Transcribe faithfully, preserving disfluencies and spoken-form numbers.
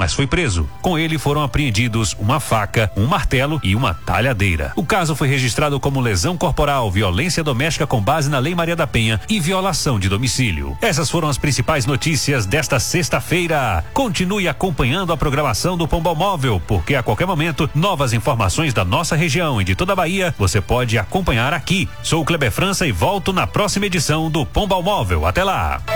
mas foi preso. Com ele foram apreendidos uma faca, um martelo e uma talhadeira. O caso foi registrado como lesão corporal, violência doméstica com base na Lei Maria da Penha e violação de domicílio. Essas foram as principais notícias desta sexta-feira. Continue acompanhando a programação do Pombal Móvel, porque a qualquer momento, novas informações da nossa região e de toda a Bahia, você pode acompanhar aqui. Sou o Kleber França e volto na próxima edição do Pombal Móvel. Até lá!